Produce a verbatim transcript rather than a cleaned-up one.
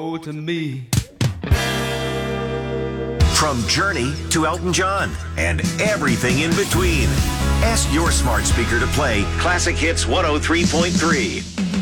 Oh, to me. From Journey to Elton John and everything in between. Ask your smart speaker to play Classic Hits one oh three point three.